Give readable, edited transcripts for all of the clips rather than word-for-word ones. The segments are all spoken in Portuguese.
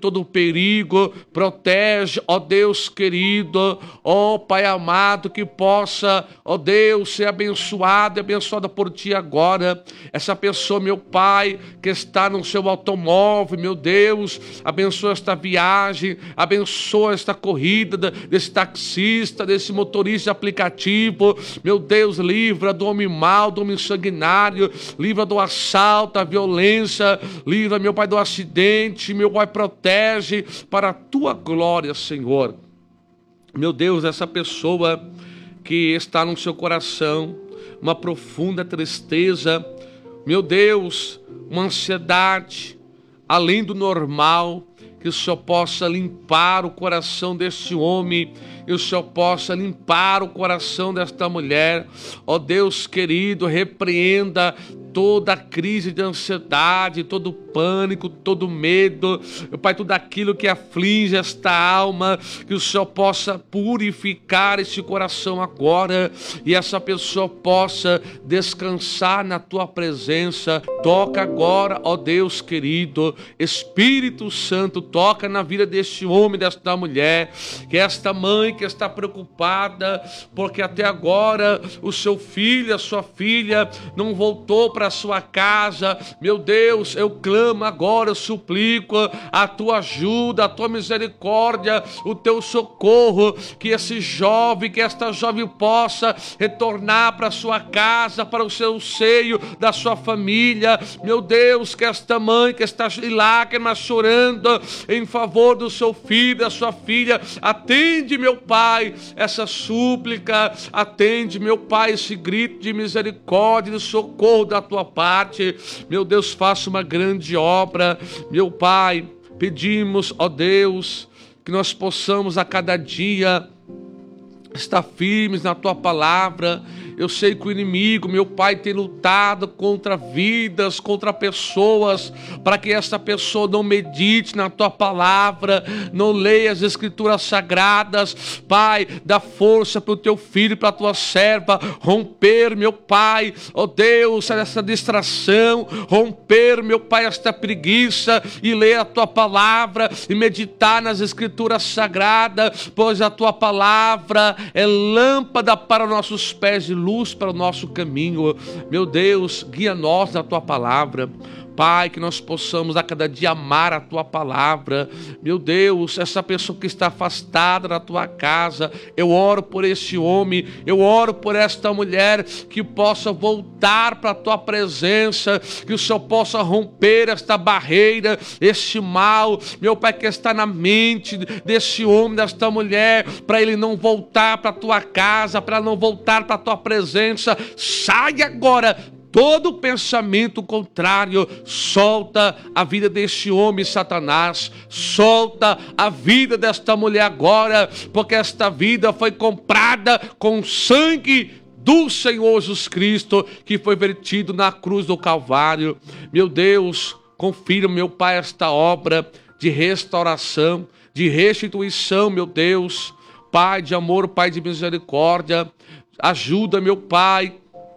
todo perigo, protege, ó Deus querido, ó Pai amado, que possa, ó Deus, ser abençoado e abençoada por Ti agora. Essa pessoa, meu Pai, que está no seu automóvel, meu Deus, abençoa esta viagem, abençoa esta corrida desse taxista, desse motorista de aplicativo, meu Deus, livra do homem mau, do homem sanguinário, livra do assalto, da violência, livra, meu Pai, do acidente, meu Pai, protege para a Tua glória, Senhor. Meu Deus, essa pessoa que está no seu coração uma profunda tristeza, meu Deus, uma ansiedade além do normal, que o Senhor possa limpar o coração desse homem, e o Senhor possa limpar o coração desta mulher. Ó Deus querido, repreenda toda a crise de ansiedade, todo o pânico, todo o medo, meu Pai, tudo aquilo que aflige esta alma, que o Senhor possa purificar esse coração agora, e essa pessoa possa descansar na Tua presença. Toca agora, ó Deus querido, Espírito Santo, toca na vida deste homem, desta mulher, que esta mãe que está preocupada, porque até agora o seu filho, a sua filha não voltou para a sua casa. Meu Deus, eu clamo agora, eu suplico a Tua ajuda, a Tua misericórdia, o Teu socorro, que esse jovem, que esta jovem possa retornar para a sua casa, para o seu seio da sua família. Meu Deus, que esta mãe que está em lágrimas chorando em favor do seu filho, da sua filha, atende, meu Pai, essa súplica, atende, meu Pai, esse grito de misericórdia e de socorro da Tua parte. Meu Deus, faça uma grande obra, meu Pai. Pedimos, ó Deus, que nós possamos a cada dia estar firmes na Tua palavra. Eu sei que o inimigo, meu Pai, tem lutado contra vidas, contra pessoas, para que essa pessoa não medite na Tua palavra, não leia as Escrituras Sagradas. Pai, dá força para o Teu filho, para a Tua serva, romper, meu Pai, ó Deus, essa distração, romper, meu Pai, esta preguiça, e ler a Tua palavra, e meditar nas Escrituras Sagradas, pois a Tua palavra é lâmpada para nossos pés e luz para o nosso caminho. Meu Deus, guia-nos na Tua palavra. Pai, que nós possamos a cada dia amar a Tua palavra. Meu Deus, essa pessoa que está afastada da Tua casa, eu oro por esse homem, eu oro por esta mulher, que possa voltar para a Tua presença, que o Senhor possa romper esta barreira, este mal, meu Pai, que está na mente desse homem, desta mulher, para ele não voltar para a Tua casa, para não voltar para a Tua presença. Sai agora todo pensamento contrário, solta a vida deste homem, Satanás, solta a vida desta mulher agora, porque esta vida foi comprada com sangue do Senhor Jesus Cristo, que foi vertido na cruz do Calvário. Meu Deus, confirma, meu Pai, esta obra de restauração, de restituição, meu Deus, Pai de amor, Pai de misericórdia, ajuda, meu Pai,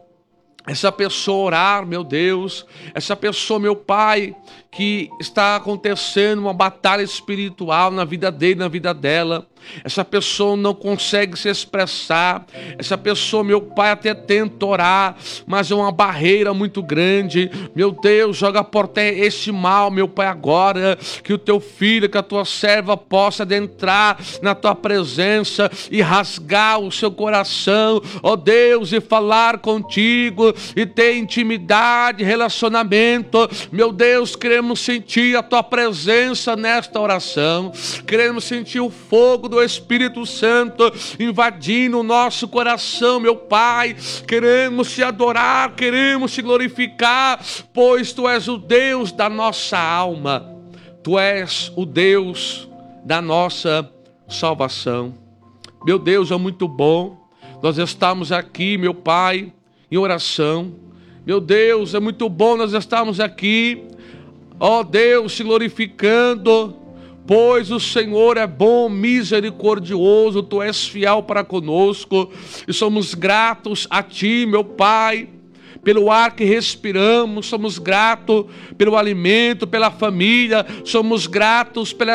essa pessoa orar, meu Deus, essa pessoa, meu Pai, que está acontecendo uma batalha espiritual na vida dele, na vida dela. Essa pessoa não consegue se expressar. Essa pessoa, meu Pai, até tenta orar, mas é uma barreira muito grande. Meu Deus, joga por terra esse mal, meu Pai, agora. Que o Teu filho, que a Tua serva possa adentrar na Tua presença e rasgar o seu coração, ó Deus, e falar contigo, e ter intimidade, relacionamento. Meu Deus, queremos sentir a Tua presença nesta oração. Queremos sentir o fogo do Espírito Santo invadindo o nosso coração, meu Pai. Queremos Te adorar, queremos Te glorificar, pois Tu és o Deus da nossa alma. Tu és o Deus da nossa salvação. Meu Deus, é muito bom nós estamos aqui, meu Pai, em oração. Meu Deus, é muito bom nós estamos aqui, ó Deus, Te glorificando, pois o Senhor é bom, misericordioso, Tu és fiel para conosco, e somos gratos a Ti, meu Pai, pelo ar que respiramos, somos gratos pelo alimento, pela família, somos gratos pela